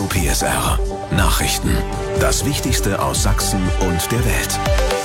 Radio PSR. Nachrichten. Das Wichtigste aus Sachsen und der Welt.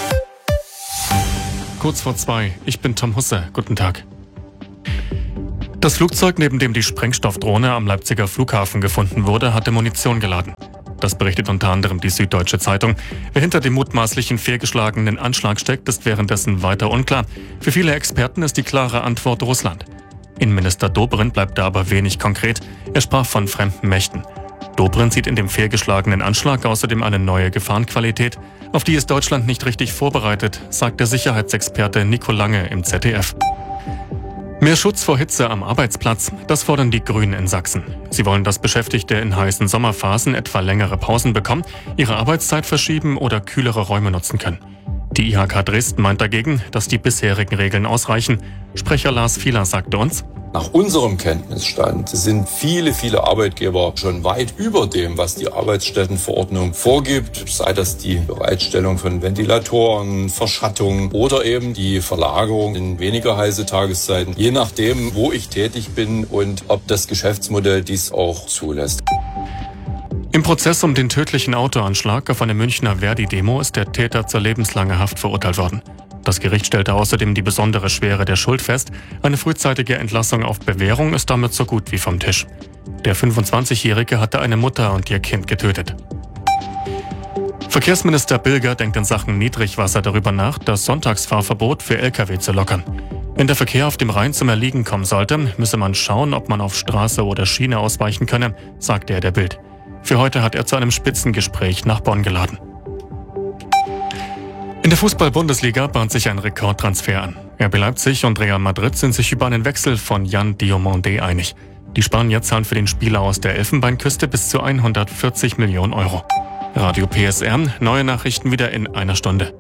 Kurz vor 2. Ich bin Tom Husse. Guten Tag. Das Flugzeug, neben dem die Sprengstoffdrohne am Leipziger Flughafen gefunden wurde, hatte Munition geladen. Das berichtet unter anderem die Süddeutsche Zeitung. Wer hinter dem mutmaßlichen fehlgeschlagenen Anschlag steckt, ist währenddessen weiter unklar. Für viele Experten ist die klare Antwort Russland. Innenminister Dobrindt bleibt da aber wenig konkret. Er sprach von fremden Mächten. Dobrindt sieht in dem fehlgeschlagenen Anschlag außerdem eine neue Gefahrenqualität, auf die ist Deutschland nicht richtig vorbereitet, sagt der Sicherheitsexperte Nico Lange im ZDF. Mehr Schutz vor Hitze am Arbeitsplatz, das fordern die Grünen in Sachsen. Sie wollen, dass Beschäftigte in heißen Sommerphasen etwa längere Pausen bekommen, ihre Arbeitszeit verschieben oder kühlere Räume nutzen können. Die IHK Dresden meint dagegen, dass die bisherigen Regeln ausreichen. Sprecher Lars Fieler sagte uns: Nach unserem Kenntnisstand sind viele Arbeitgeber schon weit über dem, was die Arbeitsstättenverordnung vorgibt, sei das die Bereitstellung von Ventilatoren, Verschattung oder eben die Verlagerung in weniger heiße Tageszeiten, je nachdem, wo ich tätig bin und ob das Geschäftsmodell dies auch zulässt. Im Prozess um den tödlichen Autoanschlag auf eine Münchner Verdi-Demo ist der Täter zur lebenslangen Haft verurteilt worden. Das Gericht stellte außerdem die besondere Schwere der Schuld fest. Eine frühzeitige Entlassung auf Bewährung ist damit so gut wie vom Tisch. Der 25-Jährige hatte eine Mutter und ihr Kind getötet. Verkehrsminister Bilger denkt in Sachen Niedrigwasser darüber nach, das Sonntagsfahrverbot für Lkw zu lockern. Wenn der Verkehr auf dem Rhein zum Erliegen kommen sollte, müsse man schauen, ob man auf Straße oder Schiene ausweichen könne, sagte er der Bild. Für heute hat er zu einem Spitzengespräch nach Bonn geladen. In der Fußball-Bundesliga bahnt sich ein Rekordtransfer an. RB Leipzig und Real Madrid sind sich über einen Wechsel von Yan Diomande einig. Die Spanier zahlen für den Spieler aus der Elfenbeinküste bis zu 140 Millionen Euro. Radio PSR, neue Nachrichten wieder in einer Stunde.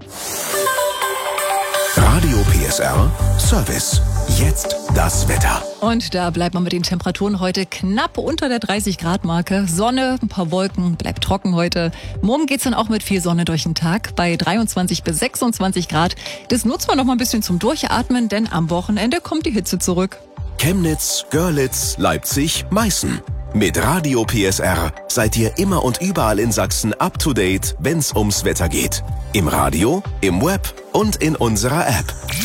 Radio PSR Service. Jetzt das Wetter. Und da bleibt man mit den Temperaturen heute knapp unter der 30-Grad-Marke. Sonne, ein paar Wolken, bleibt trocken heute. Morgen geht's dann auch mit viel Sonne durch den Tag bei 23 bis 26 Grad. Das nutzt man noch mal ein bisschen zum Durchatmen, denn am Wochenende kommt die Hitze zurück. Chemnitz, Görlitz, Leipzig, Meißen. Mit Radio PSR seid ihr immer und überall in Sachsen up to date, wenn's ums Wetter geht. Im Radio, im Web und in unserer App.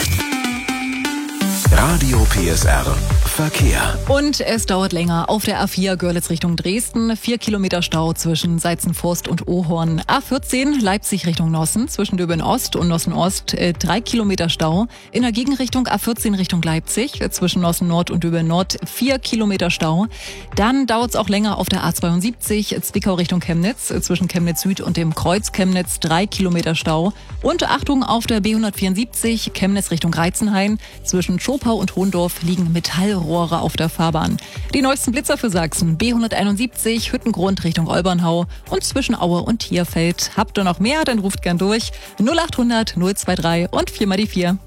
Radio PSR Verkehr. Und es dauert länger. Auf der A4 Görlitz Richtung Dresden, 4 Kilometer Stau zwischen Seizenforst und Ohorn. A14 Leipzig Richtung Nossen, zwischen Döben-Ost und Nossen-Ost, 3 Kilometer Stau. In der Gegenrichtung A14 Richtung Leipzig, zwischen Nossen-Nord und Döben-Nord, 4 Kilometer Stau. Dann dauert es auch länger auf der A72 Zwickau Richtung Chemnitz, zwischen Chemnitz Süd und dem Kreuz Chemnitz, 3 Kilometer Stau. Und Achtung, auf der B174 Chemnitz Richtung Reizenhain, zwischen Schopau und Hohndorf liegen Metallrohre auf der Fahrbahn. Die neuesten Blitzer für Sachsen, B171 Hüttengrund Richtung Olbernhau und zwischen Aue und Tierfeld. Habt ihr noch mehr, dann ruft gern durch 0800 023 und 4 mal die 4.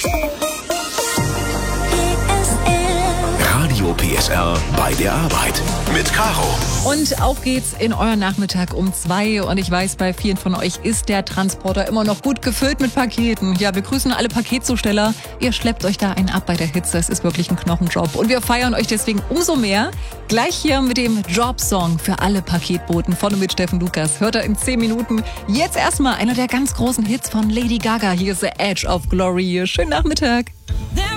Radio PSR bei der Arbeit mit Caro. Und auf geht's in euren Nachmittag um 2. Und ich weiß, bei vielen von euch ist der Transporter immer noch gut gefüllt mit Paketen. Ja, wir grüßen alle Paketzusteller. Ihr schleppt euch da einen ab bei der Hitze. Es ist wirklich ein Knochenjob. Und wir feiern euch deswegen umso mehr. Gleich hier mit dem Jobsong für alle Paketboten. Vorne mit Steffen Lukas. Hört er in 10 Minuten. Jetzt erstmal einer der ganz großen Hits von Lady Gaga. Hier ist The Edge of Glory. Schönen Nachmittag.